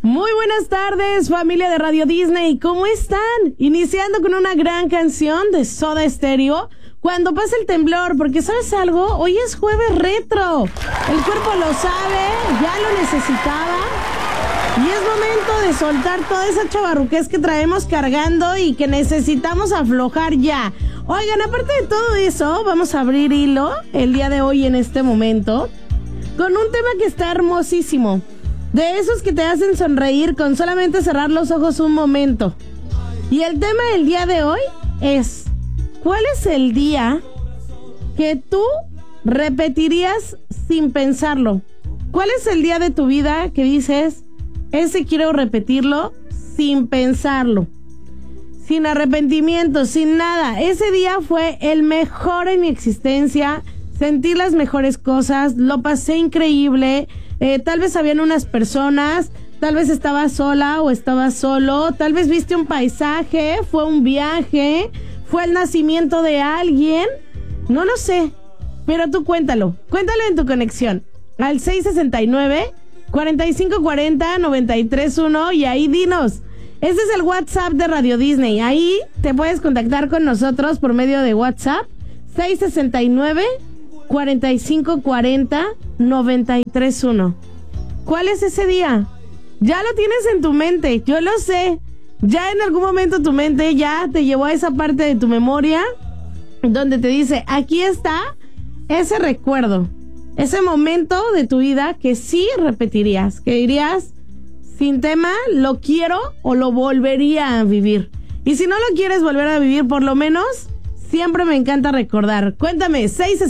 Muy buenas tardes, familia de Radio Disney. ¿Cómo están? Iniciando con una gran canción de Soda Stereo, Cuando pasa el temblor, porque ¿sabes algo? Hoy es jueves retro. El cuerpo lo sabe, ya lo necesitaba. Y es momento de soltar toda esa chavarruquez que traemos cargando y que necesitamos aflojar ya. Oigan, aparte de todo eso, vamos a abrir hilo el día de hoy en este momento con un tema que está hermosísimo. De esos que te hacen sonreír con solamente cerrar los ojos un momento. Y el tema del día de hoy es: ¿cuál es el día que tú repetirías sin pensarlo? ¿Cuál es el día de tu vida que dices, ese quiero repetirlo sin pensarlo? Sin arrepentimiento, sin nada. Ese día fue el mejor en mi existencia. Sentí las mejores cosas, lo pasé increíble. Tal vez habían unas personas, tal vez estabas sola o estabas solo, tal vez viste un paisaje, fue un viaje, fue el nacimiento de alguien, no lo sé, pero tú cuéntalo en tu conexión, al 669-4540-931 y ahí dinos. Este es el WhatsApp de Radio Disney, ahí te puedes contactar con nosotros por medio de WhatsApp, 669-4540-931. ¿Cuál es ese día? Ya lo tienes en tu mente, yo lo sé. Ya en algún momento tu mente ya te llevó a esa parte de tu memoria donde te dice, aquí está ese recuerdo, ese momento de tu vida que sí repetirías, que dirías, sin tema, lo quiero o lo volvería a vivir. Y si no lo quieres volver a vivir, por lo menos siempre me encanta recordar. Cuéntame,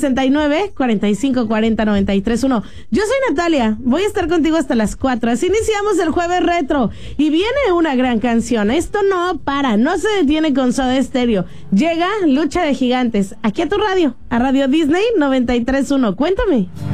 669-4540-931. Yo soy Natalia, voy a estar contigo hasta las 4. Así iniciamos el jueves retro. Y viene una gran canción. Esto no para, no se detiene con Soda Stereo. Llega Lucha de Gigantes, aquí a tu radio, a Radio Disney 93.1. Cuéntame.